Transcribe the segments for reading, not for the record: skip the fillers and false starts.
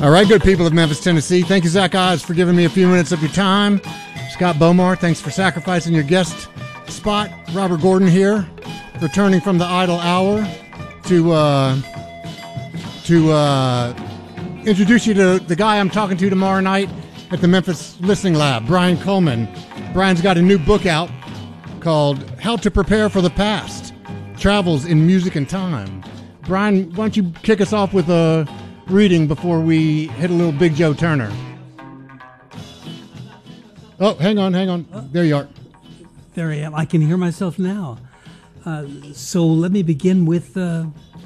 All right, good people of Memphis, Tennessee. Thank you, Zach Oz, for giving me a few minutes of your time. Scott Bomar, thanks for sacrificing your guest spot. Robert Gordon here, returning from the idle hour to introduce you to the guy I'm talking to tomorrow night at the Memphis Listening Lab, Brian Coleman. Brian's got a new book out called How to Prepare for the Past, Travels in Music and Time. Brian, why don't you kick us off with a reading before we hit a little Big Joe Turner? Oh, hang on. There you are. There I am. I can hear myself now. So let me begin with a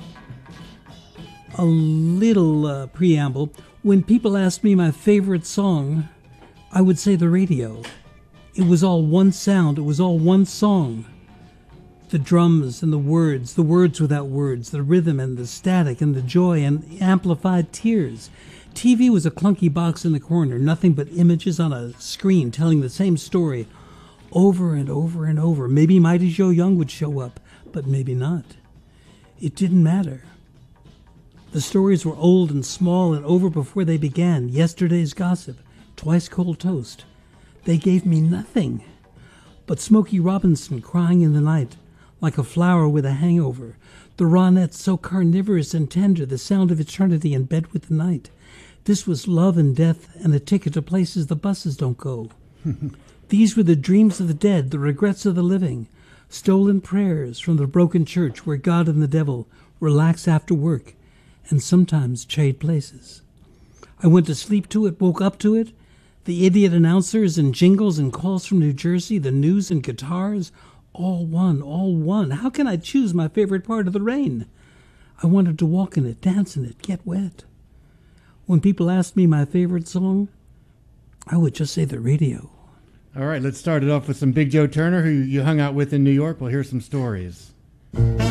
little preamble. When people ask me my favorite song, I would say the radio. It was all one sound. It was all one song. The drums and the words without words, the rhythm and the static and the joy and amplified tears. TV was a clunky box in the corner, nothing but images on a screen telling the same story over and over and over. Maybe Mighty Joe Young would show up, but maybe not. It didn't matter. The stories were old and small and over before they began. Yesterday's gossip, twice cold toast. They gave me nothing but Smokey Robinson crying in the night, like a flower with a hangover. The Ronettes so carnivorous and tender, the sound of eternity in bed with the night. This was love and death and a ticket to places the buses don't go. These were the dreams of the dead, the regrets of the living, stolen prayers from the broken church where God and the devil relax after work and sometimes trade places. I went to sleep to it, woke up to it. The idiot announcers and jingles and calls from New Jersey, the news and guitars, all one. How can I choose my favorite part of the rain? I wanted to walk in it, dance in it, get wet. When people asked me my favorite song, I would just say the radio. All right, let's start it off with some Big Joe Turner, who you hung out with in New York. We'll hear some stories.